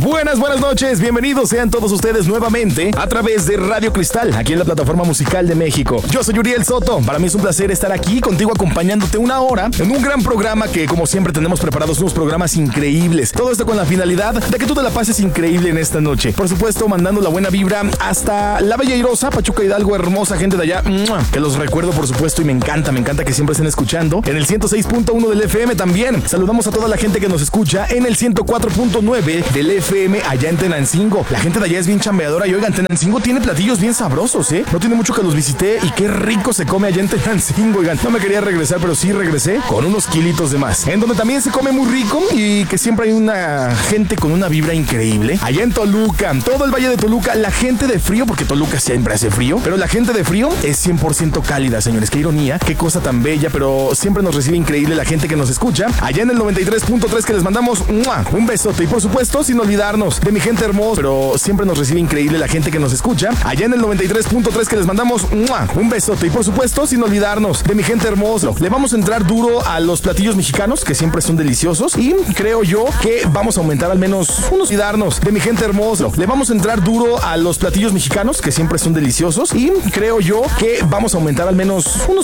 Buenas noches, bienvenidos sean todos ustedes nuevamente a través de Radio Cristal, aquí en la plataforma musical de México. Yo soy Uriel Soto, para mí es un placer estar aquí contigo acompañándote una hora en un gran programa que como siempre tenemos preparados unos programas increíbles. Todo esto con la finalidad de que tú te la pases increíble en esta noche. Por supuesto, mandando la buena vibra hasta la Bella Airosa, Pachuca Hidalgo, hermosa gente de allá, que los recuerdo por supuesto y me encanta que siempre estén escuchando. En el 106.1 del FM también. Saludamos a toda la gente que nos escucha en el 104.9 del FM allá en Tenancingo. La gente de allá es bien chambeadora y oigan, Tenancingo tiene platillos bien sabrosos, ¿eh? No tiene mucho que los visité y qué rico se come allá en Tenancingo, oigan. No me quería regresar, pero sí regresé con unos kilitos de más. En donde también se come muy rico y que siempre hay una gente con una vibra increíble. Allá en Toluca, todo el Valle de Toluca, la gente de frío, porque Toluca siempre hace frío, pero la gente de frío es 100% cálida, señores. Qué ironía, qué cosa tan bella, pero siempre nos recibe increíble la gente que nos escucha. Allá en el 93.3 que les mandamos un besote y por supuesto sin olvidarnos de mi gente hermosa, pero siempre nos recibe increíble la gente que nos escucha. Allá en el 93.3 que les mandamos un besote y por supuesto sin olvidarnos de mi gente hermosa. Le vamos a entrar duro a los platillos mexicanos que siempre son deliciosos y creo yo que vamos a aumentar al menos unos olvidarnos de mi gente hermosa. Le vamos a entrar duro a los platillos mexicanos que siempre son deliciosos y creo yo que vamos a aumentar al menos unos